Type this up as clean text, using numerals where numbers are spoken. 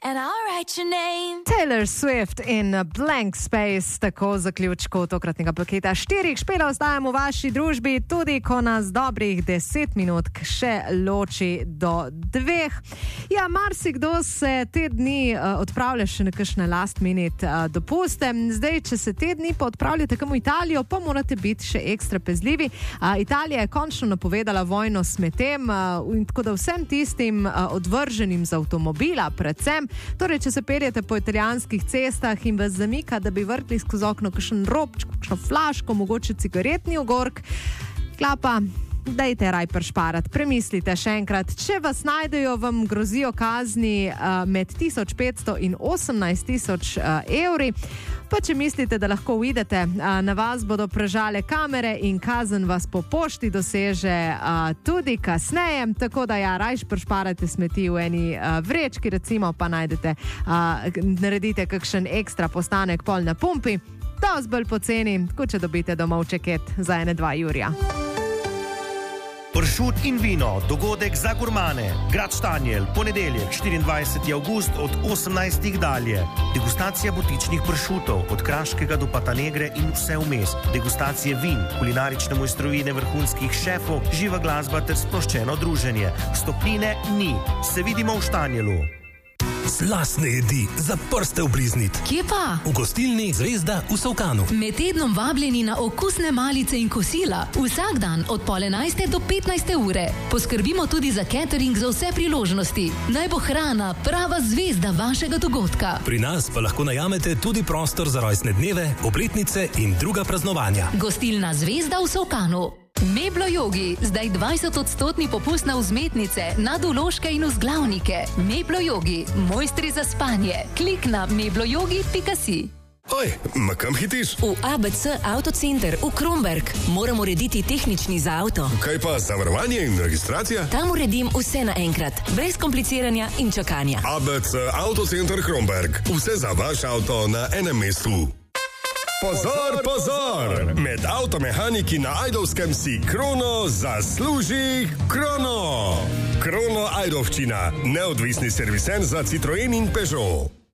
and I'll write your name. Taylor Swift in Blank Space, tako zaključku tokratnega paketa 4 špelov ostajamo v vaši družbi, tudi ko nas dobrih 10 minut še loči do 2. Ja, marsikdo se te dni odpravlja še na kakšne last minute dopuste. Zdaj, če se te dni pa odpravljate kam v Italijo, pa morate biti še ekstra pezljivi. Italija je končno napovedala vojno smetem, in tako da vsem tistim odvrženim z avtomobila, predvsem, torej, če se peljete po italijanskih cestah in vas zamika, da bi vrtli skozi okno kakšen robček, kakšno flaško, mogoče cigaretni ogork, klapa, dajte raj prešparati, premislite še enkrat. Če vas najdejo, vam grozijo kazni med 1500 in 18 000 evri. Pa če mislite, da lahko uidete, na vas bodo prežale kamere in kazen vas po pošti doseže tudi kasneje. Tako da ja, rajš prešparajte smeti v eni vrečki, recimo pa naredite kakšen ekstra postanek pol na pumpi, da vas bolj poceni, kot če dobite domov čeket za 1-2 jurja. Pršut in vino, dogodek za gurmane. Grad Štanjel, ponedeljek, 24. avgust od 18. dalje. Degustacija butičnih pršutov, od kraškega do Patanegre in vse vmes. Degustacije vin, kulinarične mojstrovine vrhunskih šefov, živa glasba ter sproščeno druženje. Vstopnine ni. Se vidimo v Štanjelu. Slastne jedi, za prste obliznit. Kje pa? V gostilni Zvezda v Solkanu. Med tednom vabljeni na okusne malice in kosila. Vsak dan od 10:30 do 15 ure. Poskrbimo tudi za catering za vse priložnosti. Naj bo hrana prava zvezda vašega dogodka. Pri nas pa lahko najamete tudi prostor za rojstne dneve, obletnice in druga praznovanja. Gostilna Zvezda v Solkanu. Meblo Yogi, zdaj 20% popust na vzmetnice, nadvložke in vzglavnike. Meblo Yogi, mojstri za spanje. Klik na mebloyogi.si. Oj, ma kam hitiš? V ABC Autocenter v Kromberk. Moram urediti tehnični za avto. Kaj pa zavarovanje in registracija? Tam uredim vse naenkrat, brez kompliciranja in čakanja. ABC Autocenter Kromberk. Vse za vaš avto na enem mestu. Pozor, pozor! Med avtomehaniki na Ajdovskem si Krono zasluži Krono! Krono Ajdovščina, neodvisni serviser za Citroen in Peugeot.